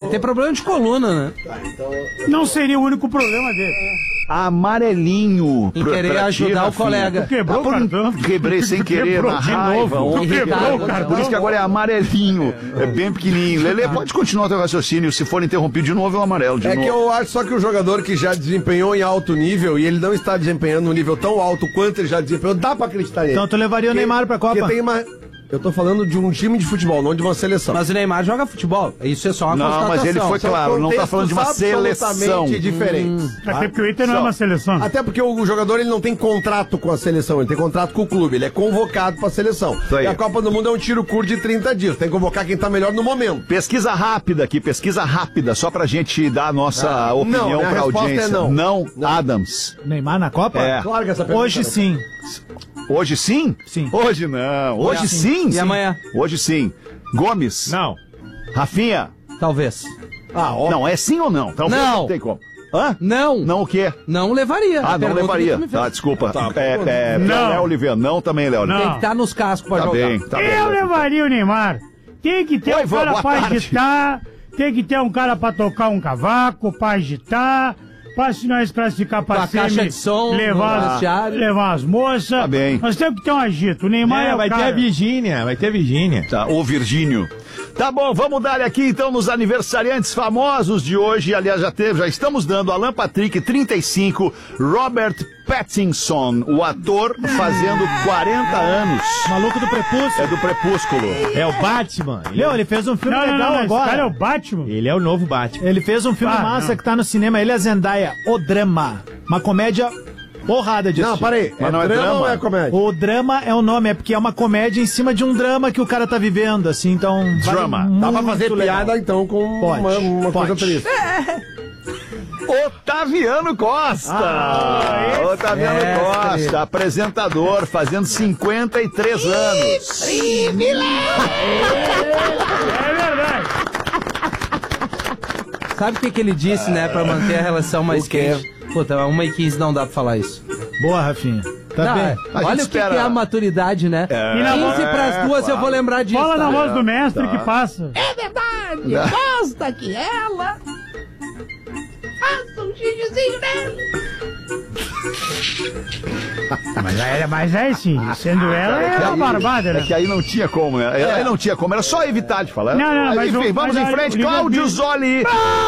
Tem problema de coluna, né? Não seria o único problema dele. Amarelinho. Em querer ajudar o colega. Quebrou o cartão. Quebrei sem querer na raiva. Quebrou o cartão. Por isso que agora é amarelinho. É bem pequenininho. Lelê, pode continuar teu raciocínio. Se for interrompido de novo, é o amarelo de novo. É que eu acho só que o jogador que já desempenhou em alto nível e ele não está desempenhando um nível tão alto quanto ele já desempenhou, dá pra acreditar nele. Então tu levaria o Neymar pra Copa? Porque tem uma... Eu tô falando de um time de futebol, não de uma seleção. Mas o Neymar joga futebol. Isso é só uma constatação. Não, mas ele foi claro, não tá falando de uma seleção. Diferentes. Até porque o Inter não é uma seleção. Até porque o jogador ele não tem contrato com a seleção, ele tem contrato com o clube, ele é convocado pra seleção. E a Copa do Mundo é um tiro curto de 30 dias, tem que convocar quem tá melhor no momento. Pesquisa rápida aqui, só pra gente dar a nossa opinião pra audiência. Não. Adams. Neymar na Copa? É. Claro que essa pergunta Hoje sim. Hoje sim? Sim. Hoje não. Hoje sim. E amanhã? Hoje sim. Gomes. Não. Rafinha. Talvez. Ó. Não, é sim ou não? Talvez Não. Não tem como. Hã? Não. Não o quê? Não levaria. Ah, não levaria. Tá, desculpa. Tá, Não. Léo Oliveira. Não também, Léo Oliveira. Tem que estar nos cascos pra Tá jogar. bem, tá bem. Eu levaria o Neymar. Tem que ter Oi, um cara boa pra tarde. agitar, tem que ter um cara pra tocar um cavaco, pra agitar, pra se nós classificar pra Com a caixa de som, no levar vestiário. as moças. Tá bem. Nós temos que ter um agito. O Neymar é o vai cara. ter a Virgínia, Tá, ô Virgínio. Tá bom, vamos dar aqui então nos aniversariantes famosos de hoje. Aliás, já estamos dando Alan Patrick, 35, Robert Pattinson, o ator fazendo 40 anos. Maluco do Prepúcio. É do Crepúsculo. É o Batman. Meu, ele fez um filme Não, legal esse agora. cara é o Batman. Ele é o novo Batman. Ele fez um filme massa que tá no cinema. Ele é Zendaya, O Drama. Uma comédia porrada disso. Não, parei. Mas não é drama drama? ou é comédia? O drama é o nome, é porque é uma comédia em cima de um drama que o cara tá vivendo, assim, então... Drama. Dá pra fazer piada então com Pode, uma coisa pode. triste. Otaviano Costa. Otaviano Costa, apresentador, fazendo 53 anos. É verdade. Sabe o que ele disse, né? Pra manter a relação mais O quê? quente. Puta, 1h15 não dá pra falar isso. Boa, Rafinha. Tá Não, bem. é. A Olha gente o que espera- é a maturidade, né? E na 15 pras 2 eu vou lembrar disso. Fala tá? na voz do mestre que passa. É verdade, gosta que ela faça um xixizinho nele. Mas é sim, sendo ela é uma barbada, É né? que aí não tinha como, né? Aí não tinha como, era só evitar de falar. Não, Mas mas enfim, vamos em frente. Cláudio Zoli.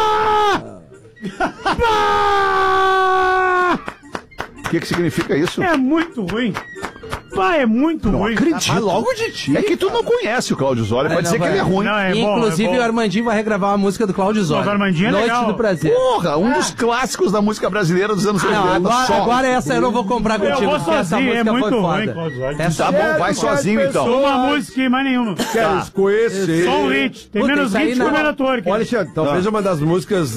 O que significa isso? É muito ruim. Pá, é muito ruim. Acredito. logo de ti. É que tu não conhece o Cláudio Zoli, pode não, dizer que vai. ele é ruim. Não, é bom, Inclusive, é bom. o Armandinho vai regravar uma música do Cláudio Zoli. Mas o Armandinho é Noite legal. do Prazer. Porra, um dos clássicos da música brasileira dos anos 80. Não, só. agora essa eu não vou comprar Eu contigo, vou porque essa sozinho, é música muito foi ruim, foda. Cláudio Zoli. Essa Tá bom, vai sozinho então. Uma música e mais nenhuma. Queres conhecer. Só um hit. Tem Puta, menos isso aí hit que o não. Merator. Olha, Alexandre, talvez uma das músicas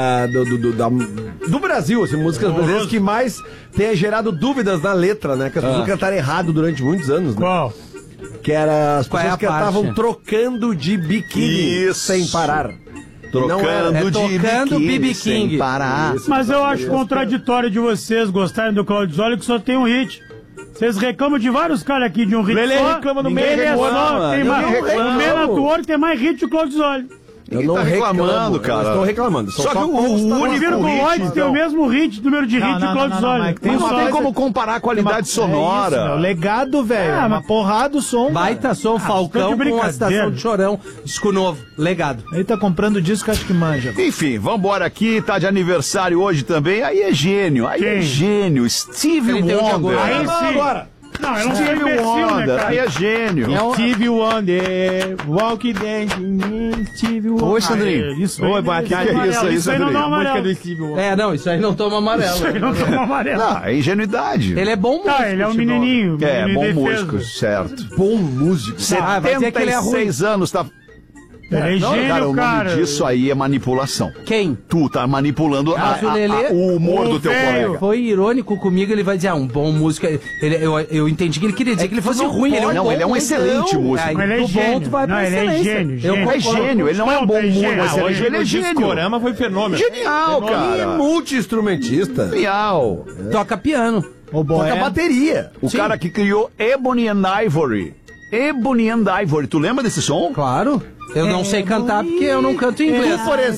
do Brasil, assim, músicas brasileiras que mais tenha gerado dúvidas na letra, né? Que as pessoas cantaram errado durante muitos anos, né? Qual? Que era as Qual é pessoas a que cantavam parte? trocando de biquíni Isso. sem parar. Trocando É de tocando biquíni BB sem King. parar. Mas eu acho contraditório de vocês gostarem do Cláudio Zoli que só tem um hit. Vocês reclamam de vários caras aqui de um hit Lelê só. reclama no Ninguém meio, é só, tem mais. reclama. O Merator tem mais hit que o Cláudio Zoli. Eu Ninguém não tá reclamando, reclamo, cara. eu estou reclamando. Só que o Eu prefiro único que o Lloyd hit, tem o então. mesmo hit, número de hit que o Cláudio Zoli. Mike, tem Mas uma não tem coisa- como comparar a qualidade sonora. É isso, meu, legado, velho. Uma porrada o som. Baita som, Falcão tô de com a brincadeira. estação de Chorão. Disco novo, legado. Ele tá comprando disco, acho que manja. Enfim, vambora aqui, tá de aniversário hoje também. Aí é gênio, Quem? Stevie 31 de Wonder. agosto. Aí sim. agora. Não, eu não sou Stevie imbecil, né, Wonder, cara? aí é gênio. Stevie Wonder, Walk Dancing, Stevie Wonder. Oi, Sandrinho. Isso Oi, aí, boa isso tarde. aí, Que isso aí, isso aí não dá Sandrinho? Música amarelo. do Stevie Wonder. É, não, isso aí não toma amarelo. Isso aí não toma amarelo. Não, é ingenuidade. Ele é bom músico. Tá, ele é um Chibolo. menininho. É, menino bom indefeso. músico, certo. Bom músico. Ah, vai dizer que ele é ruim. 76 anos, tá... Ele é Não, gênio, cara, o nome cara. disso aí é manipulação. Quem? Tu tá manipulando Mas o Lelê- o humor do teu colega. Foi irônico comigo, ele vai dizer, um bom músico. Eu entendi que ele queria dizer que ele fosse ruim. Ele é um Não, bom ele é um excelente músico. Aí, Mas ele é do bom, gênio. tu vai pra Não, ele é excelência. gênio, Eu gênio. É concordo. gênio, ele não é um bom músico, gênio. mas Hoje ele é no gênio. Discorama foi fenômeno. Genial, E cara. multi-instrumentista. Genial. Toca piano. O boé. Toca bateria. O cara que criou Ebony and Ivory. Ebony and Ivory. Tu lembra desse som? Claro. Eu não sei cantar porque eu não canto em inglês. Por exemplo,